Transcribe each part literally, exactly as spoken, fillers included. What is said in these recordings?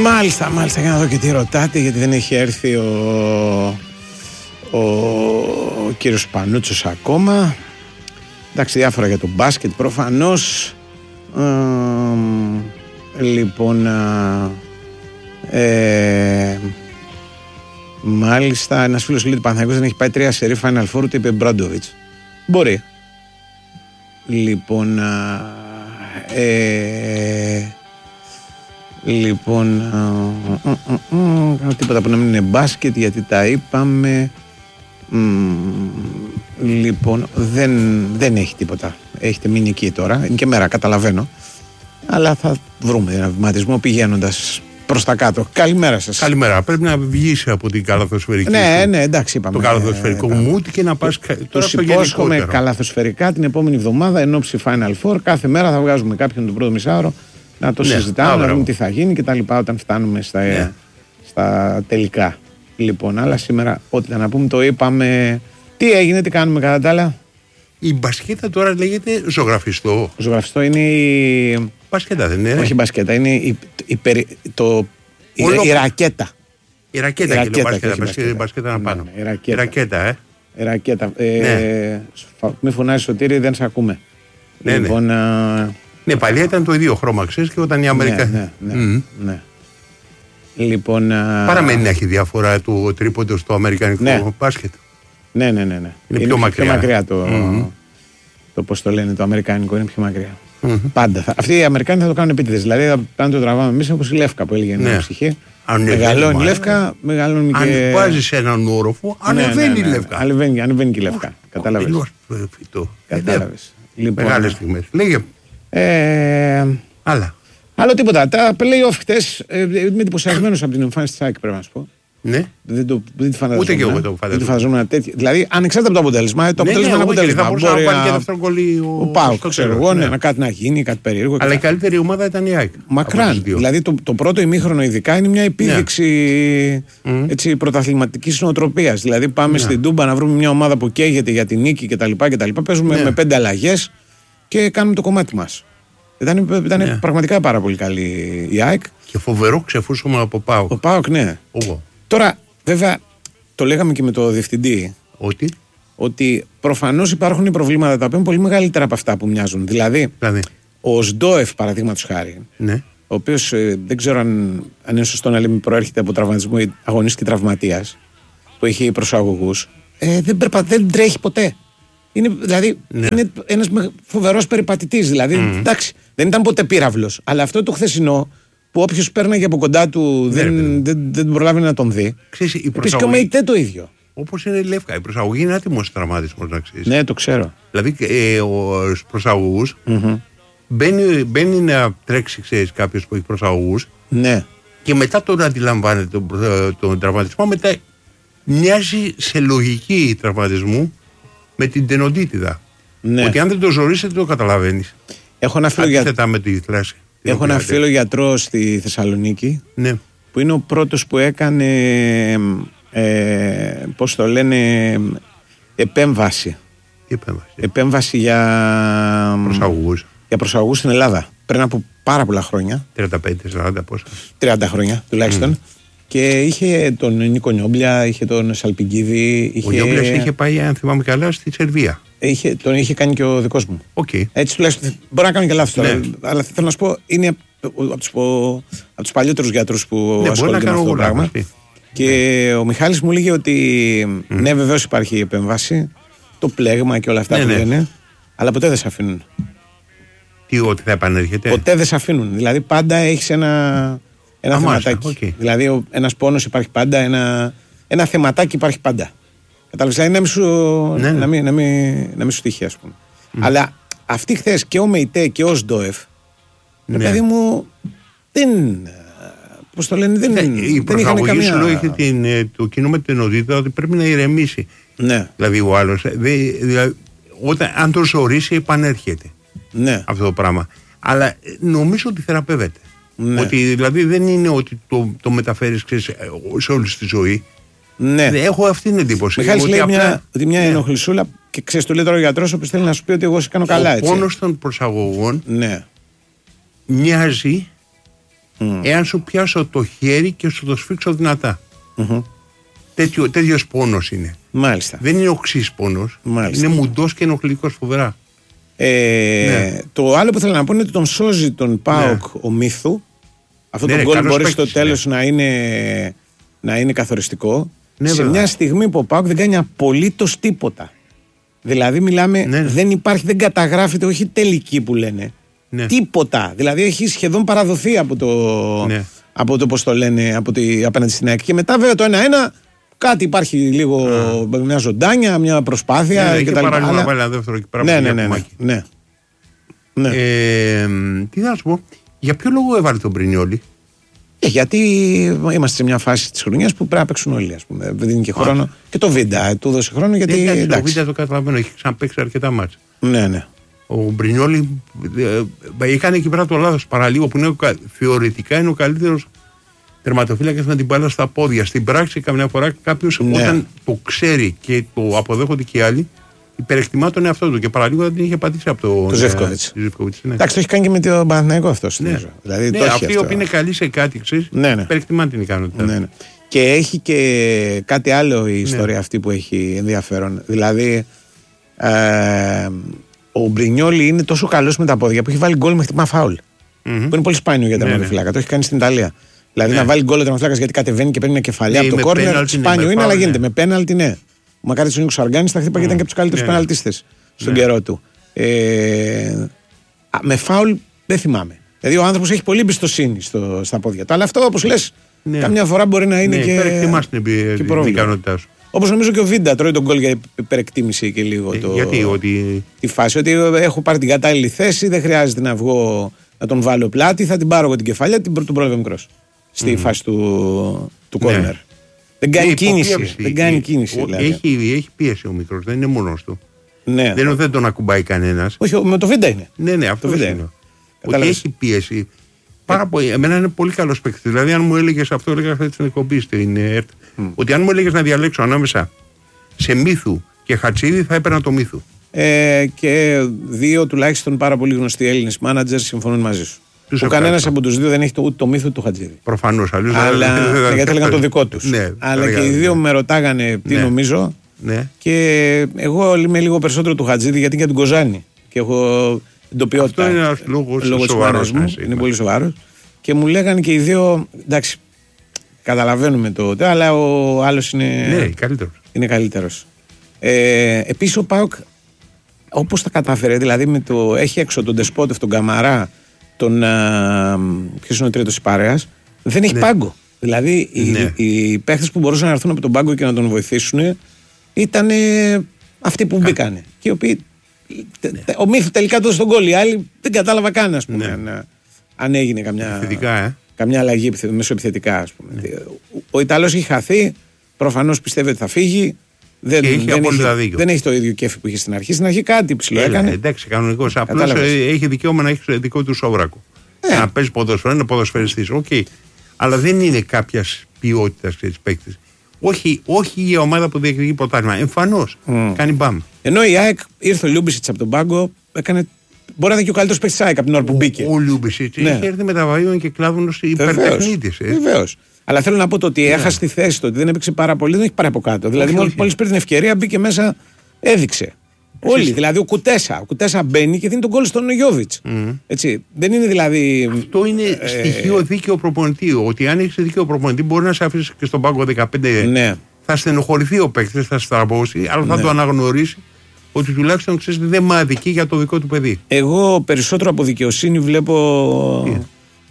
Μάλιστα, μάλιστα, για να δω και τι ρωτάτε, γιατί δεν έχει έρθει ο, ο, ο κύριος Πανούτσος ακόμα. Εντάξει, διάφορα για το μπάσκετ προφανώς. Ε, λοιπόν, ε, μάλιστα, ένας φίλος λέει ότι ο Παναθηναϊκός δεν έχει πάει τρία σερί Final Four, ούτε είπε Μπράντοβιτς. Μπορεί. Λοιπόν, ε, λοιπόν, α, α, α, α, τίποτα που να μην είναι μπάσκετ, γιατί τα είπαμε. Μ, λοιπόν, δεν, δεν έχει τίποτα. Έχετε μείνει εκεί τώρα. Είναι και μέρα, καταλαβαίνω. Αλλά θα βρούμε ένα βηματισμό πηγαίνοντας προς τα κάτω. Καλημέρα σας. Καλημέρα. Πρέπει να βγεις από την καλαθοσφαιρική. Ναι, ναι, εντάξει, είπαμε. Το καλαθοσφαιρικό ε, μου και να πας τώρα τους στο υπόσχομαι γενικότερο. καλαθοσφαιρικά την επόμενη εβδομάδα εν ώψη Final Four. Κάθε μέρα θα βγάζουμε κάποιον τον πρώτο μισάωρο να το ναι, συζητάμε, α, να δούμε τι θα γίνει και τα λοιπά όταν φτάνουμε στα, ναι. στα τελικά. Λοιπόν, αλλά σήμερα ό,τι θα να πούμε το είπαμε. Τι έγινε, τι κάνουμε κατά τα άλλα. Η μπασκέτα τώρα λέγεται ζωγραφιστό. Ζωγραφιστό είναι η... Μπασκέτα δεν είναι. Όχι μπασκέτα, είναι η, η, η, το, η, η ρακέτα. Η ρακέτα, η και ρακέτα, λέω μπασκέτα, και μπασκέτα, μπασκέτα. μπασκέτα να πάνω. Ναι, ναι, η ρακέτα. Η ρακέτα, ε. Η ρακέτα. Ε, Ναι. Μη φωνάζει Σωτήρη, δεν σε ακούμε. Ναι, λοιπόν, ναι. Α... Ναι, παλιά ήταν το ίδιο χρώμα, ξέρεις, και όταν οι Αμερικανοί. Ναι, ναι, ναι, mm. ναι. Λοιπόν, α... Παραμένει να έχει διαφορά του τρίποντο στο αμερικανικό ναι. μπάσκετ. Ναι, ναι, ναι, ναι. Είναι, είναι πιο μακριά, πιο μακριά το, mm-hmm. το πώς το λένε, το αμερικανικό είναι πιο μακριά. Mm-hmm. Πάντα. Θα, αυτοί οι Αμερικάνοι θα το κάνουν επίτηδες. Δηλαδή, θα πάνε το τραβάμε εμείς όπως η Λεύκα που έλεγε ναι. η ψυχή. Μεγαλώνει η Λεύκα, μεγαλώνει και. Αν βάζεις έναν όροφο, ανεβαίνει ναι, ναι, ναι. η Λεύκα. Ανεβαίνει, ανεβαίνει και η Λεύκα. Κατάλαβες. Κατάλαβες. Λοιπόν, μεγάλες στιγμές. Λέγε. Ε, άλλα. Άλλο τίποτα. Τα play-off χτες, ε, είμαι εντυπωσιασμένος από την εμφάνιση της ΑΕΚ, πρέπει να σου πω. Ναι. Δεν το, δεν τη φανταζόμουν. Ούτε και εγώ το δεν φανταζόμουν τέτοιο. Δηλαδή, ανεξάρτητα από το αποτέλεσμα, το ναι, αποτέλεσμα ναι, είναι αποτέλεσμα. Θα μπορούσε μπορεί να πάρει να... και δεύτερο γκολ ο, ο Πάοκ, ξέρω εγώ, ναι, να κάτι να γίνει, κάτι περίεργο. Αλλά η καλύτερη ομάδα ήταν η ΑΕΚ. Μακράν. Δηλαδή, το, το πρώτο ημίχρονο ειδικά είναι μια επίδειξη ναι. έτσι, πρωταθληματικής νοοτροπίας. Δηλαδή, πάμε ναι. στην Τούμπα να βρούμε μια ομάδα που καίγεται για την νίκη κτλ. Παίζουμε ναι. με πέντε αλλαγές και κάνουμε το κομμάτι μας. Ήταν, ήταν ναι. πραγματικά πάρα πολύ καλή η ΑΕΚ. Και φοβερό ξεφούσωμα από ΠΑΟΚ. Ο ΠΑΟΚ, ναι. Εγώ. Τώρα, βέβαια, το λέγαμε και με το διευθυντή. Ότι, ότι προφανώς υπάρχουν προβλήματα τα οποία είναι πολύ μεγαλύτερα από αυτά που μοιάζουν. Δηλαδή, δηλαδή. ο Σντόεφ, παραδείγματος χάρη, ναι. ο οποίος ε, δεν ξέρω αν, αν είναι σωστό να λέμε προέρχεται από τραυματισμό ή αγωνίστηκε τραυματίας, που έχει προσαγωγούς, ε, δεν, περπα, δεν τρέχει ποτέ. Είναι, δηλαδή, ναι. είναι ένας φοβερός περιπατητής. Δηλαδή, mm. εντάξει, δεν ήταν ποτέ πύραυλος. Αλλά αυτό το χθεσινό, που όποιος πέρναγε από κοντά του ναι, δεν, δεν, δεν, δεν προλάβει να τον δει. Ξέρεις, η προσαγωγή... προσαγωγή... και ο ΜΕΙΤΕ το ίδιο. Όπως είναι η Λεύκα. Η προσαγωγή είναι άτιμος τραυματισμός, να ξέρεις. Ναι, το ξέρω. Δηλαδή, ε, ο προσαγωγούς mm-hmm. μπαίνει, μπαίνει να τρέξει, ξέρεις, κάποιος που έχει προσαγωγούς. Ναι. Και μετά τον αντιλαμβάνεται τον, τον τραυματισμό, μετά μοιάζει σε λογική τραυματισμού με την τενοντίτιδα. Ναι. Ότι αν δεν το ζωρίσεις δεν το καταλαβαίνεις. Έχω ένα φίλο, για... με τη θλάση, Έχω ένα φίλο γιατρό στη Θεσσαλονίκη, ναι. που είναι ο πρώτος που έκανε ε, πώς το λένε επέμβαση. Τι επέμβαση? Επέμβαση για προσαγωγούς. Για προσαγωγούς στην Ελλάδα πριν από πάρα πολλά χρόνια. τριάντα πέντε σαράντα πόσα. τριάντα χρόνια τουλάχιστον. Mm. Και είχε τον Νίκο Νιόμπλια, είχε τον Σαλπιγκίδη. Είχε... Ο Νιόμπλιας είχε πάει, αν θυμάμαι καλά, στη Σερβία. Είχε, τον είχε κάνει και ο δικός μου. Okay. Έτσι τουλάχιστον. Μπορεί να κάνω και λάθος τώρα. Ναι. Αλλά θέλω να σου πω, είναι από τους, από τους παλιότερους γιατρούς που ναι, ασχολούνται με αυτό το πράγμα. Αυτή. Και ναι. ο Μιχάλης μου έλεγε ότι mm. ναι, βεβαίως υπάρχει η επέμβαση, το πλέγμα και όλα αυτά ναι, που ναι. λένε, αλλά ποτέ δεν σε αφήνουν. Τι, ότι θα επανέρχεται. Ποτέ δεν σε αφήνουν. Δηλαδή πάντα έχεις ένα. Ένα θεματάκι. Okay. Δηλαδή, ένας πόνος υπάρχει πάντα, ένα, ένα θεματάκι υπάρχει πάντα. Κατάλαβες, δηλαδή να μην σου, ναι. να μην, να μην, να μην σου τύχει, ας πούμε. Mm. Αλλά αυτοί χθες και ο ΜΕΙΤΕ και ο Σντόεφ, ναι. παιδί μου, δεν. Πώς το λένε, δεν, δεν, η δεν είχαν καμία. Σου λέει την, το κοινό με την οδύτητα ότι πρέπει να ηρεμήσει. Ναι. Δηλαδή, ο άλλος. Δηλαδή, όταν, αν το ζωρίσει, επανέρχεται. Ναι. Αυτό το πράγμα. Αλλά νομίζω ότι θεραπεύεται. Ναι. Ότι δηλαδή δεν είναι ότι το, το μεταφέρεις, ξέρεις, σε όλη τη ζωή. Ναι. Έχω αυτή την εντύπωση. Μιχάλης λέει απλά... μια, ότι μια ναι. ενοχλησούλα και ξέρεις, του λέει τώρα ο γιατρός, όπως θέλει να σου πει ότι εγώ σε κάνω καλά. Ο πόνος των προσαγωγών ναι. μοιάζει mm. εάν σου πιάσω το χέρι και σου το σφίξω δυνατά. Mm-hmm. Τέτοιο, τέτοιος πόνος είναι. Μάλιστα. Δεν είναι οξύς πόνος. Μάλιστα. Είναι μουντός και ενοχλητικός φοβερά. Ε, ναι. Το άλλο που θέλω να πω είναι ότι τον σώζει τον ΠΑΟΚ ναι. ο Μύθου. Αυτό ναι, το γκολ μπορεί στο τέλος ναι. να, είναι, να είναι καθοριστικό. Ναι, σε βέβαια. Μια στιγμή που ο ΠΑΟΚ δεν κάνει απολύτως τίποτα. Δηλαδή μιλάμε, ναι. δεν υπάρχει, δεν καταγράφεται, όχι τελική που λένε. Ναι. Τίποτα. Δηλαδή έχει σχεδόν παραδοθεί από το, ναι. από το πώς το λένε, από τη, απέναντι στην ΑΕΚ. Και μετά βέβαια το ένα-ένα κάτι υπάρχει λίγο, yeah. μια ζωντάνια, μια προσπάθεια. Ναι, και και παράλληλα να βάλει ένα δεύτερο και πέρα. Ναι, ναι, ναι, ναι, ναι. ναι. Ε, τι θα σου πω, για ποιο λόγο έβαλε τον Μπρινιόλι? Ε, γιατί είμαστε σε μια φάση της χρονιάς που πρέπει να παίξουν όλοι, ας πούμε. Δεν δίνει και χρόνο. Ah. Και το Βίντα του έδωσε χρόνο γιατί. Ε, το Βίντα το καταλαβαίνω, έχει ξαναπαίξει αρκετά μάτς. Ναι, ναι. Ο Μπρινιόλι ε, έκανε εκεί πέρα το λάθος παραλίγο που είναι, θεωρητικά είναι ο καλύτερος τερματοφύλακας με την μπάλα στα πόδια. Στην πράξη, καμιά φορά κάποιος ναι. όταν το ξέρει και το αποδέχονται και οι άλλοι, υπερεκτιμά τον εαυτό του και παραλίγο δεν την είχε πατήσει από το, το Ζεύκοβιτς. Ναι. Εντάξει, το έχει κάνει και με τον Παναθηναϊκό αυτό. Ναι. Δηλαδή, ναι, το αυτοί οι οποίοι είναι καλοί σε κάτι, ξέρεις, ναι, ναι. υπερεκτιμά την ικανότητα. Ναι, ναι. Και έχει και κάτι άλλο η ιστορία ναι. αυτή που έχει ενδιαφέρον. Δηλαδή, ε, ο Μπρινιόλι είναι τόσο καλός με τα πόδια που έχει βάλει γκολ με χτυπά φάουλ. Mm-hmm. Που είναι πολύ σπάνιο για τερματοφύλακα. Ναι, ναι. Το έχει κάνει στην Ιταλία. Δηλαδή ναι. να βάλει γκολ ο τερματοφύλακας γιατί κατεβαίνει και παίρνει μια κεφαλιά ναι, από το κόρνερ. Σπάνιο είναι, αλλά γίνεται. Με πέναλτι, ναι. Ο Μακάριτς ο Νίκος Αργάνης τα χτύπα και ήταν και από τους καλύτερους πεναλτίστες στον καιρό του. Με φάουλ δεν θυμάμαι. Δηλαδή ο άνθρωπος έχει πολύ εμπιστοσύνη στα πόδια του. Αλλά αυτό όπως λες, καμιά φορά μπορεί να είναι και. Υπερεκτιμάς την ικανότητά σου. Όπως νομίζω και ο Βίντα τρώει τον γκολ για υπερεκτίμηση και λίγο. Ε, το, γιατί, ότι... τη φάση. Ότι έχω πάρει την κατάλληλη θέση, δεν χρειάζεται να βγω να τον βάλω πλάτη, θα την πάρω εγώ την κεφαλιά, την τον πρόλαβε μικρός. Στη mm. φάση του, του corner. Ναι. Δεν κάνει ε, κίνηση. Πίεση, δεν κάνει κίνηση δηλαδή. έχει, έχει πίεση ο μικρός, δεν είναι μόνος του. Ναι. Δεν, δεν τον ακουμπάει κανένας. Όχι, με το Βίντα είναι. Ναι, ναι, αυτό είναι. είναι. Ότι έχει πίεση. Πάρα πολύ. Εμένα είναι πολύ καλός παίκτης. Δηλαδή, αν μου έλεγες αυτό, έλεγα αυτή την εκπομπή στην ΕΡΤ, mm. ότι αν μου έλεγες να διαλέξω ανάμεσα σε Μύθου και Χατσίδη, θα έπαιρνα το Μύθου. Ε, και δύο τουλάχιστον πάρα πολύ γνωστοί Έλληνες μάνατζερ συμφωνούν μαζί σου. Ο κανένας από τους δύο δεν έχει το, ούτε το Μύθου ούτε το Χατζίδη. Προφανώς. Αλλιώς αλλά δεν, γιατί έλεγαν το δικό τους. Ναι, αλλά και οι δύο με ρωτάγανε τι ναι. νομίζω. Ναι. Και εγώ είμαι λίγο περισσότερο του Χατζίδη γιατί και τον Κοζάνη. Και έχω εντοπιότητα. Αυτό είναι ένας λόγος, λόγος σοβαρός. Μου, είναι πολύ σοβαρός. Και μου λέγανε και οι δύο, εντάξει, καταλαβαίνουμε το, αλλά ο άλλος είναι, ναι, καλύτερος. είναι καλύτερος. Ε, επίσης ο ΠΑΟΚ, όπως τα κατάφερε, δηλαδή με το, έχει έξω τον Ντεσπότεφ, τον Καμαρά, τον, α, ποιος είναι ο τρίτος της παρέας, δεν έχει ναι. πάγκο. Δηλαδή ναι. οι, οι παίχτες που μπορούσαν να έρθουν από τον πάγκο και να τον βοηθήσουν ήταν αυτοί που μπήκανε. Και οι οποίοι, ναι. ο Μύθου τελικά του στον γκολ, οι άλλοι δεν κατάλαβα καν, ας πούμε. Ναι. Αν, αν έγινε καμιά, ε? καμιά αλλαγή μεσοεπιθετικά, ας πούμε. Ναι. Ο Ιταλός έχει χαθεί, προφανώς πιστεύει ότι θα φύγει. Δεν, έχει δεν, έχει, δεν έχει το ίδιο κέφι που είχε στην αρχή. Στην αρχή κάτι ψηλό έκανε. Εντάξει, κανονικός. Απλώς έχει δικαίωμα να έχει δικό του σόβρακο. Ε. Να παίζει ποδοσφαίρο, είναι ποδοσφαιριστής. Okay. Αλλά δεν είναι κάποια ποιότητα παίκτη. Όχι, όχι η ομάδα που διεκδικεί πρωτάθλημα. Εμφανώς mm. κάνει μπαμ. Ενώ η ΑΕΚ ήρθε ο Λιούμπισιτς από τον πάγκο, έκανε. Μπορεί να είναι και ο καλύτερος παίκτης της ΑΕΚ από την ώρα που μπήκε. Ο, ο Λιούμπισιτς ναι. είχε έρθει με τα βαΐων και κλάδων ως υπερτεχνίτης. Βεβαίως. Αλλά θέλω να πω το ότι yeah. έχασε τη θέση του, ότι δεν έπαιξε πάρα πολύ, δεν έχει πάρει από κάτω. Δηλαδή, μόλις πήρε την ευκαιρία, μπήκε μέσα, έδειξε. Όλοι. Εσύ. Δηλαδή, ο Κουτέσα. Ο Κουτέσα μπαίνει και δίνει τον γκολ στον Γιώβιτς. Mm. Έτσι. Δεν είναι δηλαδή. Αυτό είναι ε... στοιχείο δίκαιο προπονητή. Ότι αν έχει δίκαιο προπονητή, μπορεί να σε αφήσει και στον πάγκο δεκαπέντε. Ναι. Θα στενοχωρηθεί ο παίκτη, θα στραβώσει, αλλά θα ναι. το αναγνωρίσει ότι τουλάχιστον ξέρει ότι δεν μαδικεί για το δικό του παιδί. Εγώ περισσότερο από δικαιοσύνη βλέπω. Yeah.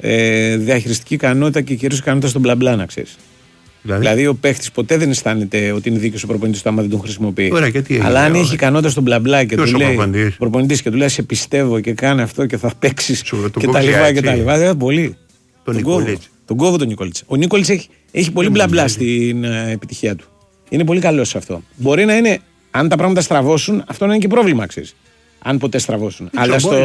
Ε, διαχειριστική ικανότητα και κυρίως ικανότητα στον μπλα μπλα, να ξέρεις. Δηλαδή, δηλαδή ο παίχτης ποτέ δεν αισθάνεται ότι είναι δίκαιος ο προπονητής του άμα δεν τον χρησιμοποιεί. Ωραία, γιατί αλλά αν έχει ικανότητα στον μπλα μπλα και του λέει προπονητής και του λέει σε πιστεύω και κάνει αυτό και θα παίξεις και τα λοιπά και τα λοιπά. Δεν πολύ. Τον Νικολίτς. Τον κόβω τον Νικολίτς. Ο Νικολίτς έχει, έχει πολύ μπλα μπλα στην uh, επιτυχία του. Είναι πολύ καλός σε αυτό. Μπορεί να είναι, αν τα πράγματα στραβώσουν, αυτό να είναι και πρόβλημα, ξέρεις. Αν ποτέ στραβώσουν. Αλλά στο.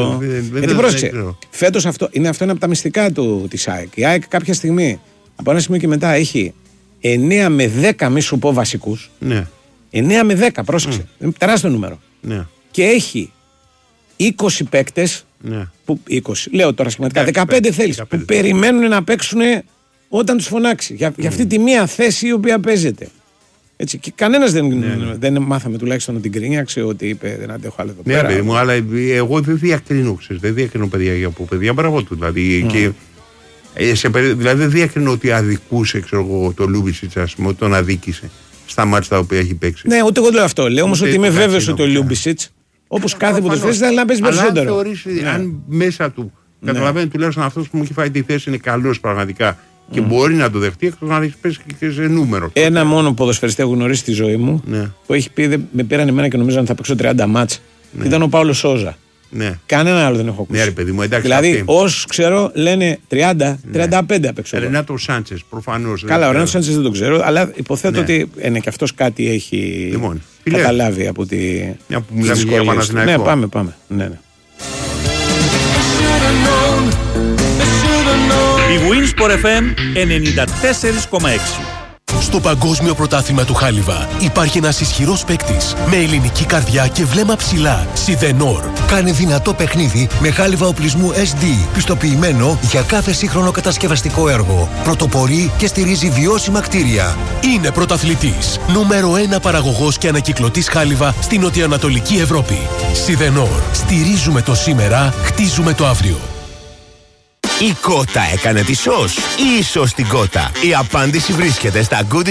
Γιατί πρόσεξε. Φέτος αυτό είναι, αυτό είναι από τα μυστικά του της ΑΕΚ. Η ΑΕΚ κάποια στιγμή, από ένα σημείο και μετά, έχει εννέα με δέκα, μη σου πω βασικούς. Ναι. εννέα με δέκα, πρόσεξε. Mm. Είναι τεράστιο νούμερο. Ναι. Και έχει είκοσι παίκτες. Ναι. Που, είκοσι, λέω τώρα σχηματικά. δεκαπέντε θέλεις. Που περιμένουν να παίξουν όταν τους φωνάξει. Για, mm. για αυτή τη μία θέση η οποία παίζεται. Έτσι, και κανένας δεν, ναι, ναι. δεν μάθαμε τουλάχιστον να την κρίνιαξε ότι είπε δεν αντέχω άλλο εδώ ναι, πέρα. Ναι, παιδί μου, αλλά εγώ δεν διακρίνω, ξέρεις, δεν διακρίνω παιδιά για από παιδιά, μπράβο του. Δηλαδή, mm. και, σε, δηλαδή δεν διακρίνω ότι αδικούσε, ξέρω εγώ, το Λούμπισιτς, ας πούμε, ότι τον αδίκησε στα μάτια τα οποία έχει παίξει. Ναι, ούτε εγώ λέω αυτό. Λέω όμως ότι είμαι βέβαιος ότι ο Λούμπισιτς, όπως κάθε ποδοσφαιριστής, θα να παίζει περισσότερο. Αν θεωρήσει, αν μέσα του καταλαβαίνει τουλάχιστον αυτός που μου έχει φάει τη θέση είναι καλός πραγματικά. Και mm. μπορεί να το δεχτεί εκτός να έχει πέσει και σε νούμερο. Ένα τότε. Μόνο ποδοσφαιριστή έχω γνωρίσει στη ζωή μου ναι. που έχει πει: δε, με πήραν εμένα και νομίζαν ότι θα παίξω τριάντα μάτς. Ναι. Ήταν ο Παύλος Σόζα. Ναι. Κανένα άλλο δεν έχω ακούσει. Ναι, ρε παιδί μου, εντάξει, δηλαδή, όσους ξέρω λένε τριάντα, τριάντα πέντε απ' έξω. Ρενάτο Σάντσες, προφανώς. Καλά, ο Ρενάτο Σάντσες δεν τον ξέρω, αλλά υποθέτω ναι. ότι είναι και αυτός κάτι έχει λοιπόν, καταλάβει από τη. Μια που μιλάμε για Παναθηναϊκό. Ναι, πάμε, πάμε. Ναι, ναι. Η Winsport εφ εμ ενενήντα τέσσερα κόμμα έξι. Στο Παγκόσμιο Πρωτάθλημα του Χάλιβα υπάρχει ένας ισχυρός παίκτης με ελληνική καρδιά και βλέμμα ψηλά. Σιδενόρ. Κάνει δυνατό παιχνίδι με χάλιβα οπλισμού ες ντι, πιστοποιημένο για κάθε σύγχρονο κατασκευαστικό έργο. Πρωτοπορεί και στηρίζει βιώσιμα κτίρια. Είναι πρωταθλητής. Νούμερο ένα παραγωγός και ανακυκλωτής χάλιβα στην νοτιοανατολική Ευρώπη. Σιδενόρ. Στηρίζουμε το σήμερα, χτίζουμε το αύριο. Η Κότα έκανε τη σως ή η σως την Κότα? Η απάντηση βρίσκεται στα Goodies